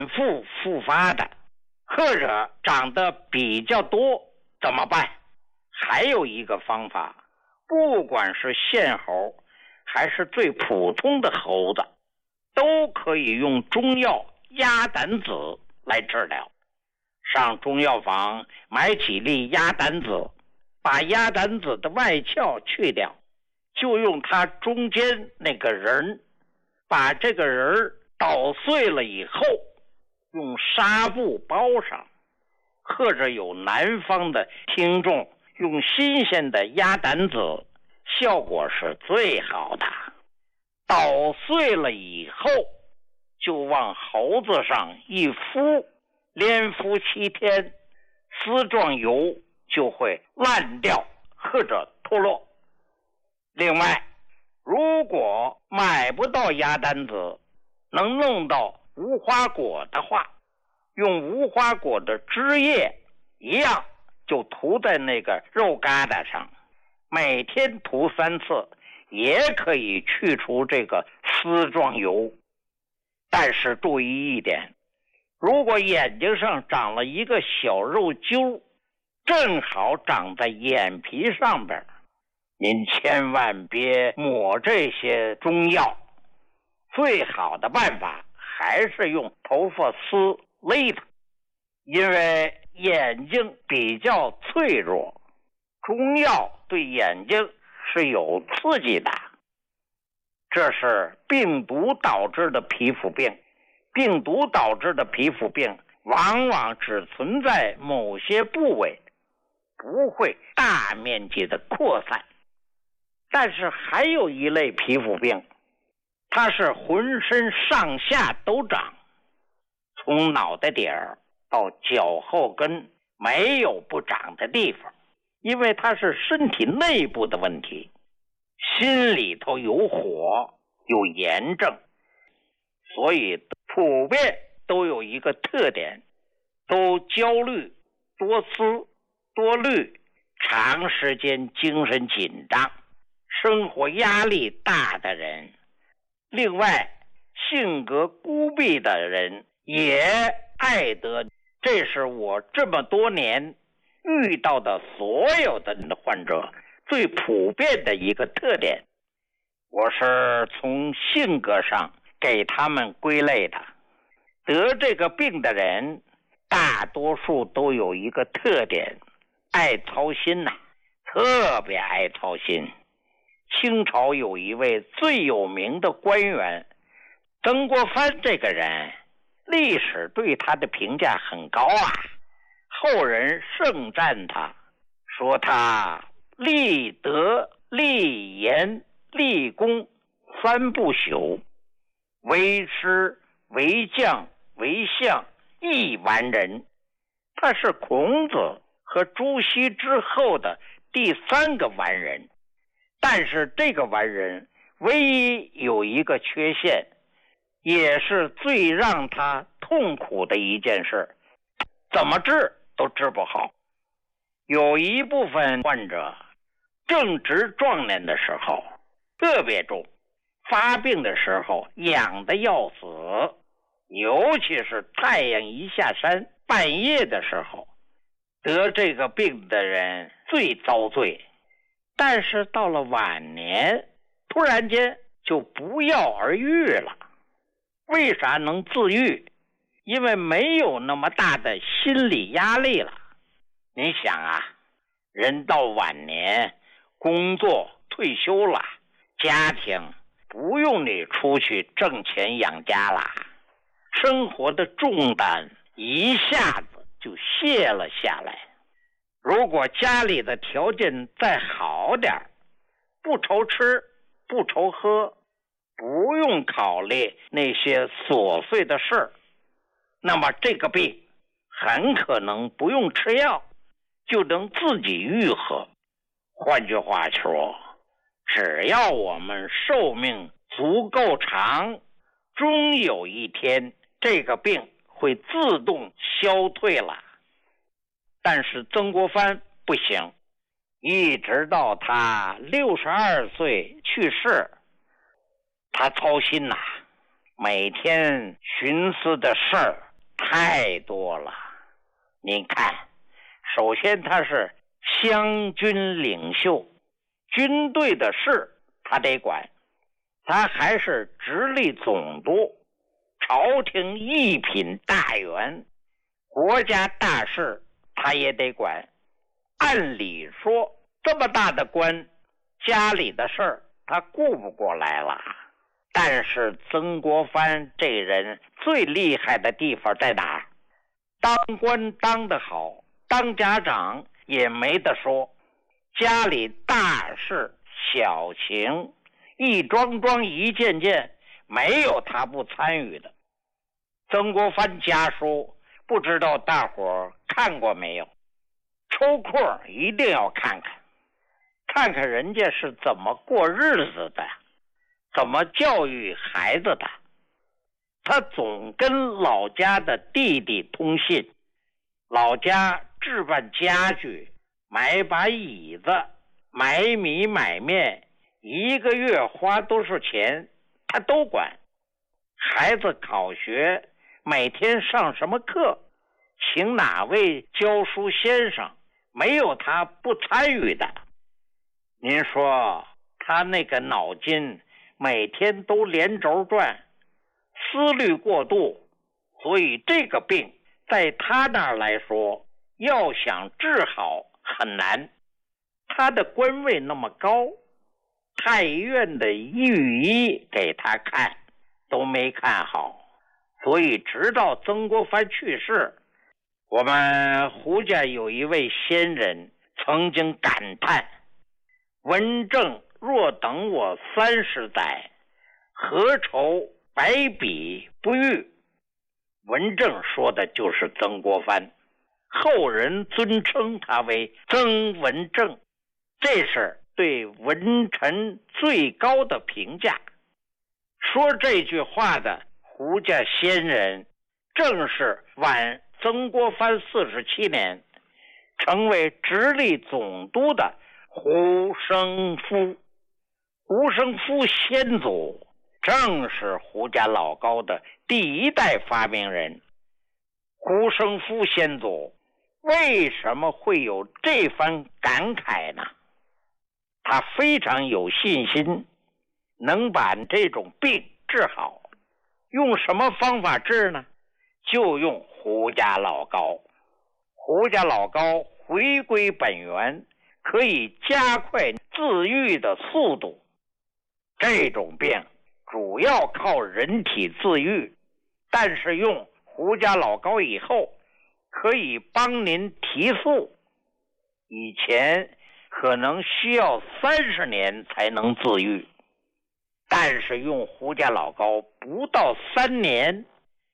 复复发的，或者长得比较多，怎么办？还有一个方法，不管是县猴还是最普通的猴子，都可以用中药鸭胆子来治疗。上中药房买几粒鸭胆子，把鸭胆子的外壳去掉，就用它中间那个仁，把这个仁捣碎了以后，用纱布包上，或者有南方的听众用新鲜的鸭胆子，效果是最好的。捣碎了以后，就往猴子上一敷，连敷7天，丝状油就会烂掉或者脱落。另外，如果买不到鸭胆子，能弄到无花果的话，用无花果的汁液一样，就涂在那个肉疙瘩上，每天涂3次，也可以去除这个丝状油。但是注意一点，如果眼睛上长了一个小肉揪，正好长在眼皮上边，您千万别抹这些中药，最好的办法还是用头发丝勒它，因为眼睛比较脆弱，中药对眼睛是有刺激的。这是病毒导致的皮肤病，病毒导致的皮肤病往往只存在某些部位，不会大面积的扩散。但是还有一类皮肤病，它是浑身上下都长，从脑袋顶儿到脚后跟没有不长的地方，因为它是身体内部的问题，心里头有火有炎症，所以普遍都有一个特点，都焦虑、多思、多虑，长时间精神紧张，生活压力大的人，另外性格孤僻的人也爱得。这是我这么多年遇到的所有的患者最普遍的一个特点，我是从性格上给他们归类的。得这个病的人大多数都有一个特点，爱操心呐，特别爱操心。清朝有一位最有名的官员曾国藩，这个人历史对他的评价很高啊，后人盛赞他，说他立德、立言、立功3不朽，为师、为将、为相一完人。他是孔子和朱熹之后的第3个完人，但是这个完人唯一有一个缺陷，也是最让他痛苦的一件事，怎么治都治不好。有一部分患者正值壮年的时候特别重，发病的时候痒得要死，尤其是太阳一下山，半夜的时候，得这个病的人最遭罪。但是到了晚年，突然间就不药而愈了。为啥能自愈？因为没有那么大的心理压力了。你想啊，人到晚年，工作退休了，家庭不用你出去挣钱养家了，生活的重担一下子就卸了下来。如果家里的条件再好点，不愁吃不愁喝，不用考虑那些琐碎的事儿，那么这个病很可能不用吃药就能自己愈合。换句话说，只要我们寿命足够长，终有一天这个病会自动消退了。但是曾国藩不行，一直到他62岁去世，他操心呐，每天寻思的事儿太多了。您看，首先他是湘军领袖，军队的事他得管，他还是直隶总督，朝廷一品大员，国家大事他也得管。按理说这么大的官，家里的事儿他顾不过来了。但是曾国藩这人最厉害的地方在哪？当官当得好，当家长也没得说，家里大事小情一桩桩一件件，没有他不参与的。曾国藩家书不知道大伙看过没有，抽空一定要看看，看看人家是怎么过日子的，怎么教育孩子的。他总跟老家的弟弟通信，老家置办家具，买把椅子，买米买面，一个月花多少钱他都管。孩子考学每天上什么课，请哪位教书先生，没有他不参与的。您说他那个脑筋每天都连轴转，思虑过度，所以这个病在他那儿来说，要想治好很难。他的官位那么高，太医院的御医给他看都没看好，所以直到曾国藩去世，我们胡家有一位先人曾经感叹：文正若等我30载，何愁白笔不遇。文正说的就是曾国藩，后人尊称他为曾文正，这是对文臣最高的评价。说这句话的胡家先人正是晚曾国藩47年成为直隶总督的胡生夫。胡生夫先祖正是胡家老高的第一代发明人。胡生夫先祖为什么会有这番感慨呢？他非常有信心能把这种病治好。用什么方法治呢？就用胡家老高。胡家老高回归本源，可以加快自愈的速度。这种病主要靠人体自愈，但是用胡家老高以后，可以帮您提速。以前可能需要30年才能自愈，但是用胡家老高不到3年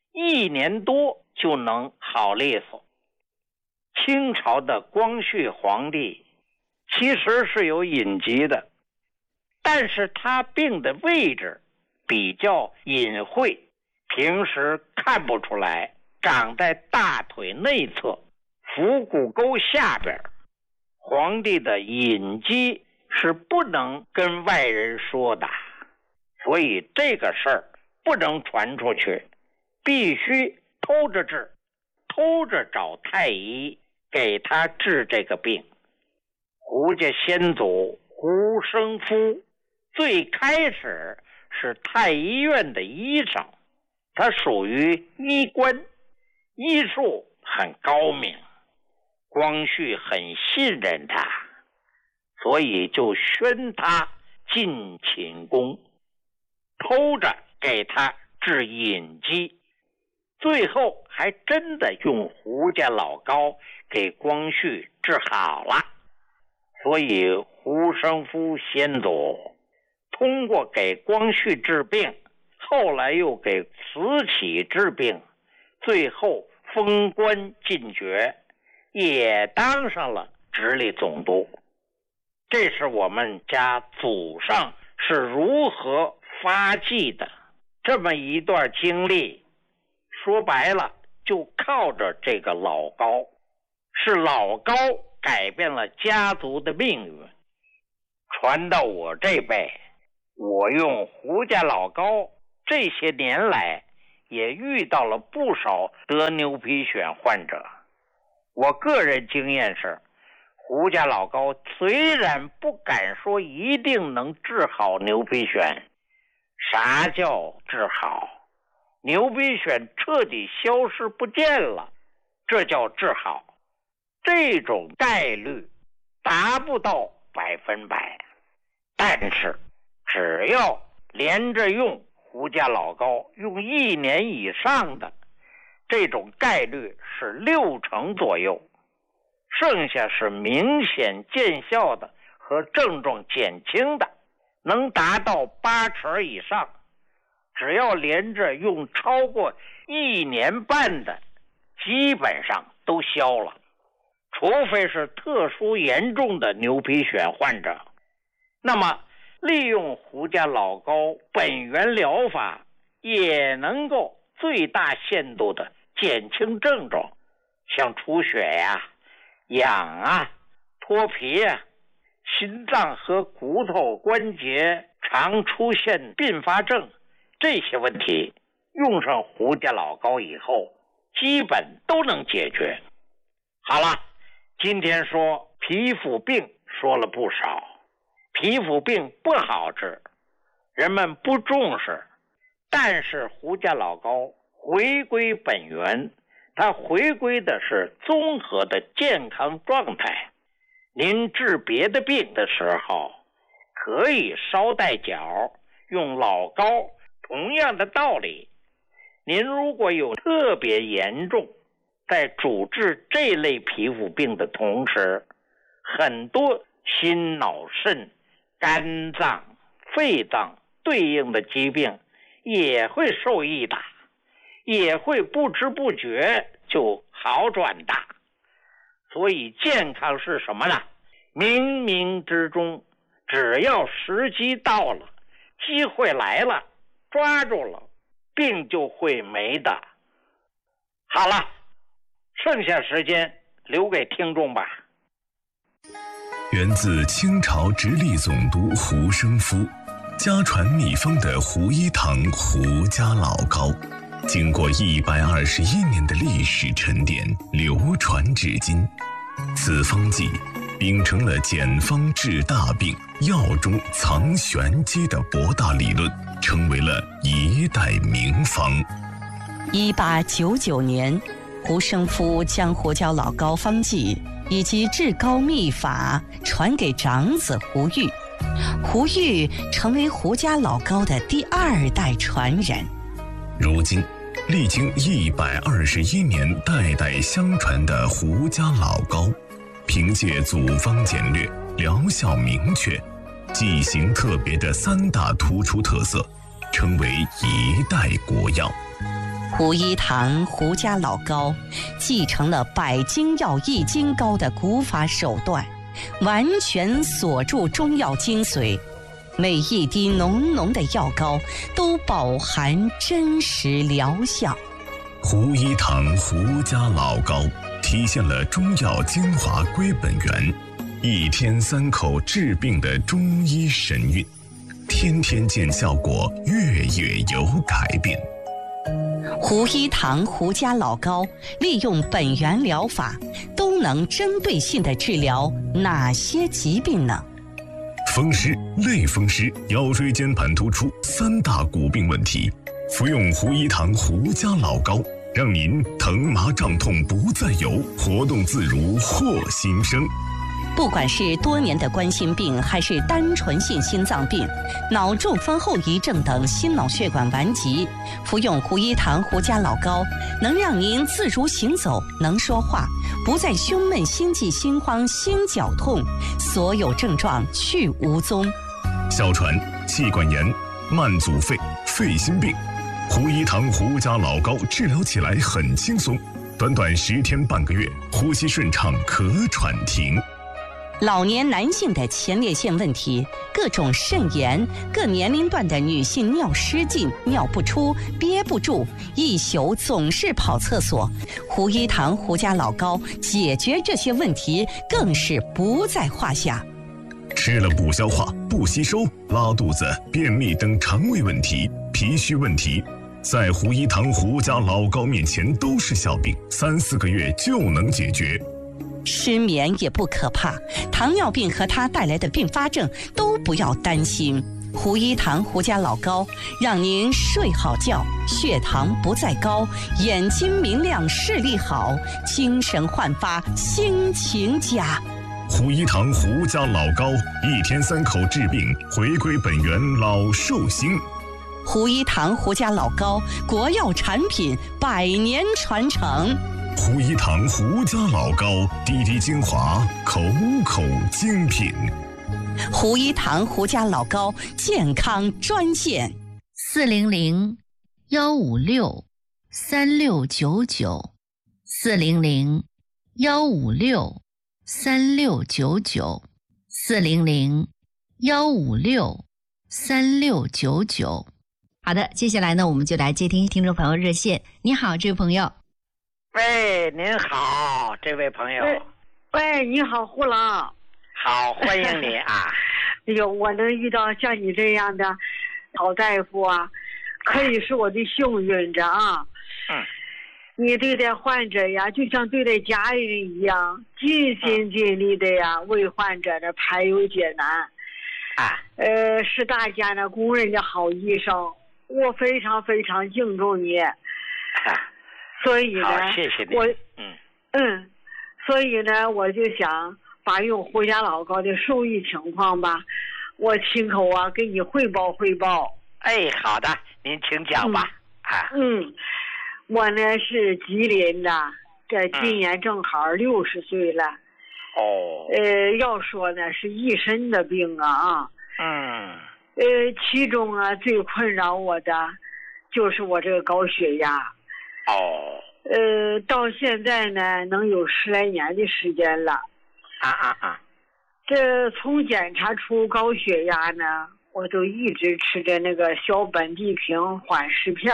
，1年多就能好利索。清朝的光绪皇帝其实是有隐疾的，但是他病的位置比较隐晦，平时看不出来，长在大腿内侧腹股沟下边。皇帝的隐疾是不能跟外人说的，所以这个事儿不能传出去，必须偷着治，偷着找太医给他治这个病。胡家先祖胡生夫最开始是太医院的医生，他属于医官，医术很高明，光绪很信任他，所以就宣他进寝宫，偷着给他治隐疾。最后还真的用胡家老高给光绪治好了。所以胡生夫先祖通过给光绪治病，后来又给慈禧治病，最后封官进爵，也当上了直隶总督。这是我们家祖上是如何发迹的这么一段经历。说白了，就靠着这个老高，是老高改变了家族的命运。传到我这辈，我用胡家老高这些年来也遇到了不少得牛皮癣患者。我个人经验是，胡家老膏虽然不敢说一定能治好牛皮癣，啥叫治好？牛皮癣彻底消失不见了，这叫治好。这种概率达不到100%，但是只要连着用胡家老膏用1年以上的，这种概率是60%左右，剩下是明显见效的和症状减轻的，能达到80%以上。只要连着用超过1年半的，基本上都消了，除非是特殊严重的牛皮癣患者。那么利用胡家老膏本源疗法也能够最大限度的减轻症状，像出血呀、痒啊、脱皮啊、心脏和骨头关节常出现并发症，这些问题用上胡家老膏以后基本都能解决。好了，今天说皮肤病说了不少，皮肤病不好治，人们不重视，但是胡家老膏回归本源，它回归的是综合的健康状态。您治别的病的时候可以捎带脚用老膏，同样的道理。您如果有特别严重，在主治这类皮肤病的同时，很多心脑肾、肝脏、肺脏对应的疾病也会受益的，也会不知不觉就好转的。所以健康是什么呢？冥冥之中，只要时机到了，机会来了，抓住了，病就会没的。好了，剩下时间留给听众吧。 源自清朝直隶总督胡生夫，家传秘方的胡一堂胡家老膏，经过121年的历史沉淀，流传至今。此方剂秉承了简方治大病、药中藏玄机的博大理论，成为了一代名方。 1899年，胡生夫将胡椒老膏方剂以及治膏秘法传给长子胡玉，胡玉成为胡家老膏的第2代传人。 如今，历经121年代代相传的胡家老膏，凭借组方简略、疗效明确、剂型特别的3大突出特色，成为一代国药。 胡一堂胡家老膏继承了百金药易筋膏的古法手段，完全锁住中药精髓，每一滴浓浓的药膏都饱含真实疗效。 胡一堂胡家老膏体现了中药精华归本源，1天3口治病的中医神韵，天天见效果，月月有改变。 胡一堂胡家老膏利用本源疗法，都能针对性地治疗哪些疾病呢？ 风湿、类风湿、腰椎间盘突出3大骨病问题，服用胡一堂胡家老膏，让您疼麻胀痛不再有，活动自如获新生。 不管是多年的冠心病，还是单纯性心脏病、脑中风后遗症等心脑血管顽疾，服用胡一堂胡家老膏，能让您自如行走，能说话，不再胸闷、心悸、心慌、心绞痛，所有症状去无踪。 哮喘、气管炎、慢阻肺、肺心病，胡一堂胡家老膏治疗起来很轻松，短短10天半个月，呼吸顺畅，咳喘停。 老年男性的前列腺问题，各种肾炎，各年龄段的女性尿失禁、尿不出、憋不住，一宿总是跑厕所，胡一堂胡家老膏解决这些问题更是不在话下。 吃了不消化、不吸收、拉肚子、便秘等肠胃问题、脾虚问题， 在胡一堂胡家老高面前都是小病，3-4个月就能解决。 失眠也不可怕，糖尿病和它带来的并发症都不要担心。胡一堂胡家老高让您睡好觉，血糖不再高，眼睛明亮，视力好，精神焕发，心情佳。 胡一堂胡家老高，1天3口治病，回归本源老寿星。 胡一堂胡家老高，国药产品，100年传承。 胡一堂胡家老高，滴滴精华，口口精品。 胡一堂胡家老高健康专线 400-156-3699，400-156-3699。好的，接下来呢，我们就来接听众朋友热线。你好，这位朋友。 喂，您好，这位朋友。 喂，你好，胡老。 好，欢迎你啊！ 哎呦，我能遇到像你这样的好大夫啊，可以是我的幸运着啊。你对待患者呀，就像对待家人一样，尽心尽力的呀，为患者的排忧解难。是大家呢公认的好医生，我非常非常敬重你。所以呢， 好，谢谢你。 所以呢，我就想把用胡家老高的受益情况吧，我亲口啊给你汇报汇报。 哎，好的，您请讲吧。 我呢是吉林的，这今年正好60岁了。要说呢是一身的病啊。其中啊最困扰我的就是我这个高血压。到现在呢能有10来年的时间了。这从检查出高血压呢，我都一直吃着那个小苯地平缓释片。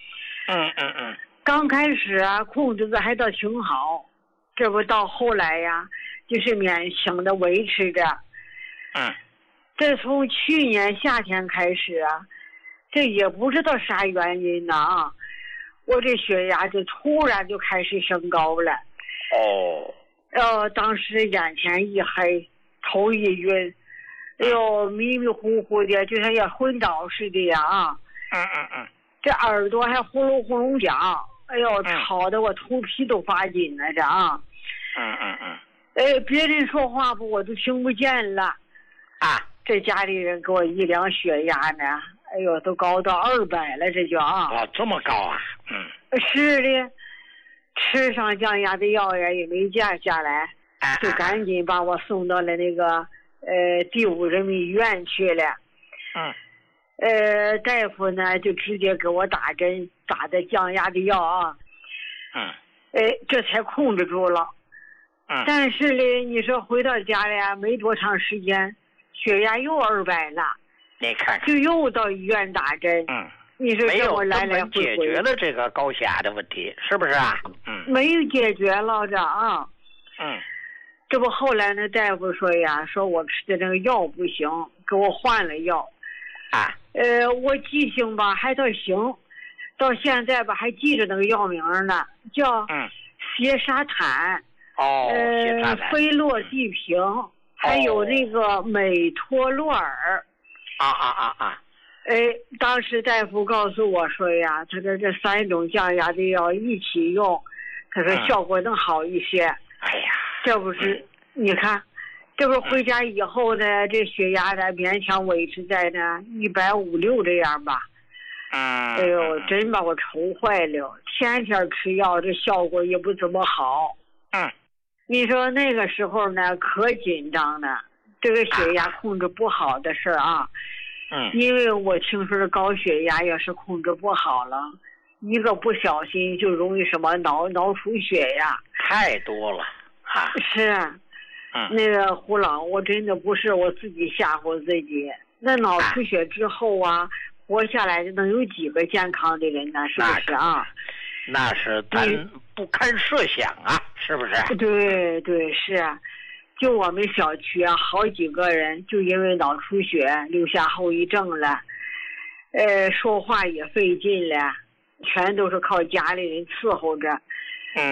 刚开始啊控制的还倒挺好，这不到后来呀就是勉强的维持着。这从去年夏天开始啊，这也不知道啥原因呢啊，我这血压就突然就开始升高了。当时眼前一黑，头一晕，哎呦迷迷糊糊的，就像要昏倒似的呀啊。这耳朵还呼噜呼噜响，哎呦吵得我头皮都发紧了这啊。别人说话不我都听不见了。这家里人给我一量血压呢，哎呦都高到200了，这就啊。 这么高啊？ 是的，吃上降压的药呀也没降下来，就赶紧把我送到了那个第5人民医院去了。大夫呢就直接给我打针，打的降压的药啊。这才控制住了。但是呢，你说回到家里没多长时间，血压又200了。 你看看， 就又到医院打针。你说这我来来回回解决了这个高血压的问题，是不是啊？ 没有解决了这啊。这不后来呢，大夫说呀，说我吃的那个药不行，给我换了药。我记性吧还倒行，到现在吧还记着那个药名呢，叫缬沙坦。菲洛地平，还有那个美托洛尔。当时大夫告诉我说呀，他说这3种降压的药一起用，他说效果能好一些。这不是你看，这不是回家以后呢，这血压呢勉强维持在呢150-160这样吧。哎呦，真把我愁坏了，天天吃药，这效果也不怎么好。你说那个时候呢可紧张了，这个血压控制不好的事啊。因为我听说这高血压要是控制不好了，一个不小心就容易什么脑出血呀， 太多了。 是。那个胡老，我真的不是我自己吓唬自己。那脑出血之后啊，活下来能有几个健康的人呢？是不是啊？ 那是咱不堪设想啊，是不是？ 对是啊。就我们小区啊，好几个人就因为脑出血留下后遗症了，说话也费劲了， 全都是靠家里人伺候着，